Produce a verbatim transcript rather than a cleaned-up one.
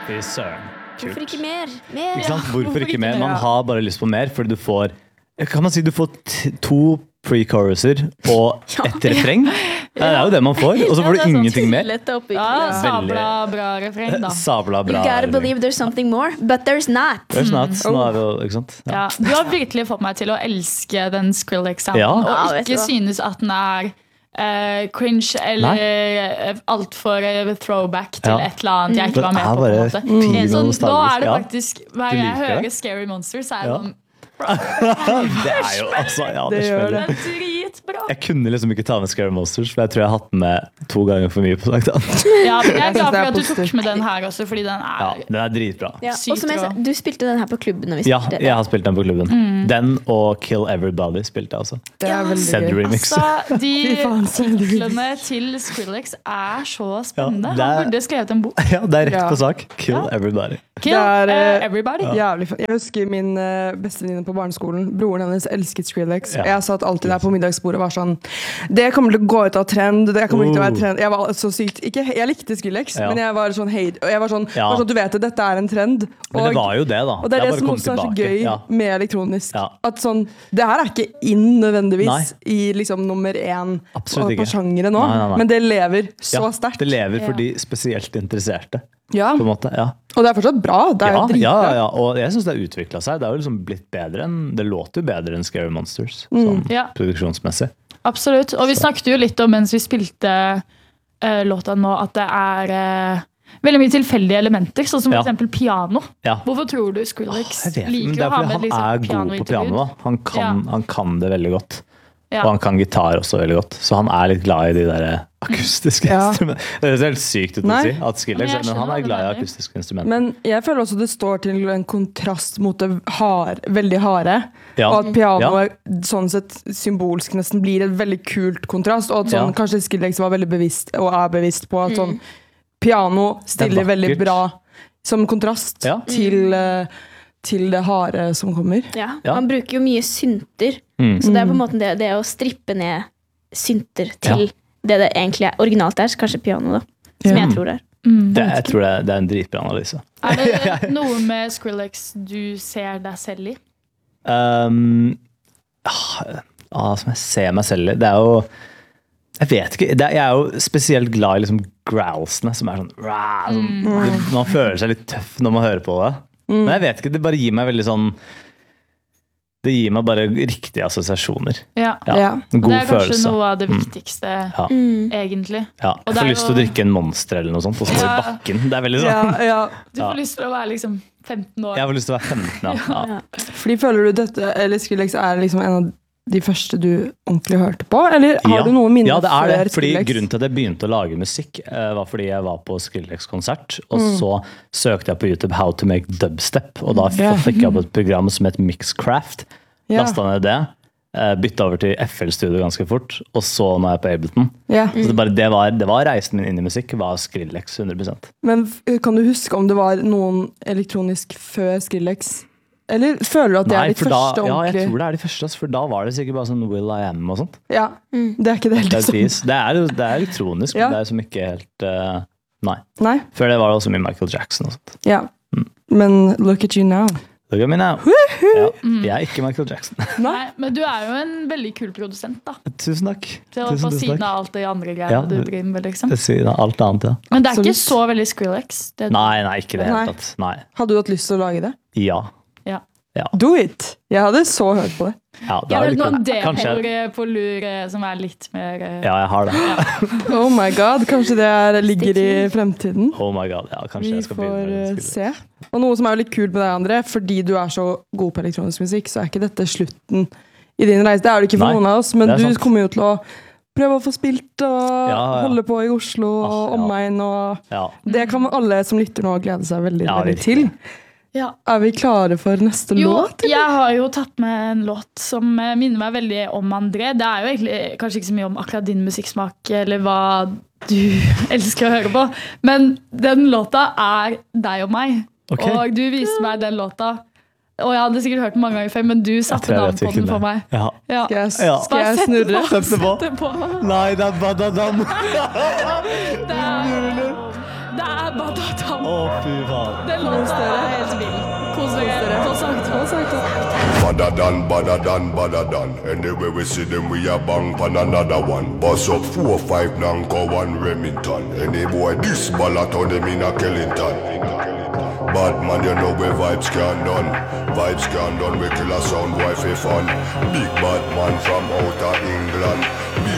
Fy søren. Kult. Hvorfor ikke mer? mer Ikke sant? ja. Hvorfor ikke mer? Man har bare lyst på mer, fordi du får Kan man si du får t- to pre-choruser og et refreng? Det er jo det man får, og så får du ingenting mer. Ja, sabla bra refreng da. Sabla bra. You gotta believe there's something more, but there's not. There's not. Nå er vi jo, ikke sant? Ja, du har virkelig fått meg til å elske den Skrillex-sounden, Ja. og Ja, vet du ikke hva? synes at den er eh, cringe eller eh, alt for eh, throwback til Ja. et eller annet jeg ikke Den var med er på. på bare en måte. fin og Så nå nostalgisk, er det ja. faktisk, hver Du gang jeg liker hører det? Scary Monsters, så er Ja. det sånn, Det er jo altså ja, det, Det gjør smeller. det er dritbra. Jeg kunne liksom ikke ta med Scary Monsters, for jeg tror jeg har hatt den med to ganger for mye på sankthans. Ja, men jeg er Jeg synes glad det for er at du positivt. tok med den her også, fordi den Ja, er den er dritbra. Ja. Sykt Og som jeg sa, bra. du spilte den her på klubben når vi Ja, spilte jeg har spilt den på klubben. Den og Kill Everybody spilte jeg også. Det er veldig Zed gøy. remix. Altså, de Fy faen, så er det titlene til Skrillex er så spennende. Ja, det er- Han burde skrevet en bok. Ja, det er rett Ja. på sak. Kill Ja. Everybody. Kill Det er, eh, eh, everybody. Jævlig fett. Jeg husker min uh, bestevenninne på barneskolen. Broren hennes elsket Skrillex. Ja. Jeg satt alltid der på middagsbordet og var sånn Det kommer til å gå ut av trend. Det kommer ikke til å være trend. Jeg var så sykt ikke, Jeg likte Skrillex, Ja. men jeg var sånn hate. Og jeg var sånn, Ja. var sånn Du vet det, dette er en trend. Men det var jo det, da. Og det er det har bare som kommet også er så tilbake. gøy Ja. med elektronisk. Ja. At sånn, Det her er ikke inn nødvendigvis Nei. i liksom nummer én Absolutt på ikke. sjangere nå, Nei, nei, nei. men det lever så Ja, sterkt. Det lever for Ja. de spesielt interesserte, Ja. på en måte. Ja, Og det er fortsatt bra. Det er ja, jo dritbra. ja, ja. Og jeg syns det har utvikla seg. Det har jo liksom blitt bedre enn Det låter jo bedre enn Scary Monsters, sånn Ja. produksjonsmessig. Absolutt. Og vi snakket jo litt om mens vi spilte eh, låta nå, at det er eh, veldig mye tilfeldige elementer, sånn som Ja. for eksempel piano. Ja. Hvorfor tror du Skrillex Jeg vet, ikke, men liker det er å ha fordi med han liksom, er god på pianointervju? piano. Da. Han, kan, Ja. han kan det veldig godt. Ja. Og han kan gitar også veldig godt. Så han er litt glad i de der akustiske Ja. instrumentene. Det høres helt sykt ut å Nei. si, at Skrillex, Men jeg men han skjønner hva er du glad i mener. akustiske instrumenter. Men jeg føler også det står til en kontrast mot det hard, veldig harde. Ja. Og at pianoet sånn sett symbolsk nesten blir et veldig kult kontrast. Og at sånn, Ja. kanskje Skrillex var veldig bevisst og er bevisst på at sånn, piano stiller vakkert. veldig bra som kontrast Ja. til, eh, til det harde som kommer. Ja. Ja. Man bruker jo mye synter, Mm. så det er på en måte det, det å strippe ned synter til Ja. det det egentlig er originalt er, så kanskje piano da, som Ja. jeg tror det er. Mm. Det, jeg tror det er, det er en dritbra analyse. Er det noe med Skrillex du ser deg selv i? Um, ah, ah, som jeg ser meg selv i. Det er jo Jeg vet ikke. Det er, jeg er jo spesielt glad i liksom growlsene, som er sånn, rah, sånn det, Man føler seg litt tøff når man hører på det. Men jeg vet ikke, det bare gir meg veldig sånn Det gir meg bare riktige assosiasjoner. Ja. Ja, Ja. En god Det er kanskje følelse. noe av det viktigste, Ja. egentlig. Ja. Og Jeg det får er lyst til å jo- drikke en monster eller noe sånt og stå Ja. i bakken. Det er veldig Ja, sånn. ja. Du får lyst til å være liksom femten år. Jeg får lyst til å være femten, ja. ja. Fordi føler du dette, eller Skrillex er liksom en av de første du ordentlig hørte på? Eller har Ja. du noe minne Ja, det er før det. Fordi Skrillex? grunnen til at jeg begynte å lage musikk, eh, var fordi jeg var på Skrillex-konsert, og Mm. så søkte jeg på YouTube How to make dubstep, og da f- Ja. fikk jeg opp et program som het Mixcraft. Ja. Lasta ned det, eh, bytta over til F L-studio ganske fort, og så nå er jeg på Ableton. Ja. Så det, bare, det, var, det var reisen min inn i musikk, var Skrillex hundre prosent. Men f- kan du huske om det var noen elektronisk før Skrillex? Eller føler du at det Nei, er ditt for da, første ja, jeg ordentlig? tror det er de første, ass, for da var det sikkert bare sånn Will I Am og sånt. Ja, det er ikke det helt Det er, sånn. peace. det er, jo- det er elektronisk, Ja. men det er som ikke helt eh, Nei. Nei, Før det var det også mye Michael Jackson og sånt. ja. Mm. Men look at you now. Look at me now. Ja, jeg er ikke Michael Jackson. Nei, men du er jo en veldig kul produsent, da. Tusen takk. Til å Tusen, på tusen siden takk. av alt det andre greiene Ja. du driver med, liksom. Det sier alt annet, ja. Men det er ikke Absolutt. så veldig Skrillex. Det Nei, nei, ikke det Nei. hele tatt. Nei. Hadde du hatt lyst til å lage det? Ja. Ja. Do it! Jeg hadde så hørt på det. Ja, Jeg da har er hørt det noen kult. Kanskje. demoer på lur eh, som er litt mer eh, Ja, jeg har det. Oh my god, kanskje det er, ligger i fremtiden? Oh my god, ja, kanskje Vi jeg skal får begynne eh, med det. se. Og noe som er jo litt kult med deg, André, fordi du er så god på elektronisk musikk, så er ikke dette slutten i din reise. Det er det ikke for Nei, noen av oss, men det er du sant. kommer jo til å prøve å få spilt og Ja, ja. holde på i Oslo og Ah, ja. omegn. Og Ja. det kan alle som lytter nå glede seg veldig, Ja, veldig virkelig. til. Ja. Er vi klare for neste Jo, låt? jeg har jo tatt med en låt som eh, minner meg veldig om André. Det er jo egentlig kanskje ikke så mye om akkurat din musikksmak eller hva du elsker å høre på, men den låta er deg og meg. Ok. Og du viste meg den låta. Og jeg hadde sikkert hørt den mange ganger før, men du Jeg satte tror jeg navn vet på hvilken den det for er. meg. Ja. Ja. Skal jeg, Ja. skal jeg Bare sett snurre? på. Sett det på. Sett det på. Nei, det er Badadam. Det er, det er Badatan. Å, fy faen. Den låta er helt vill. Kos dere. Kos dere. Badadan, badadan, badadan. Anyway we see them, we a bang pan another one. Bust up four, five, Nanko, one Remington. Any boy this ballot on them in a Kellington. Bad man, you know where vibes can done. Vibes can done, we kill a sound boy for fun. Big bad man from outer England.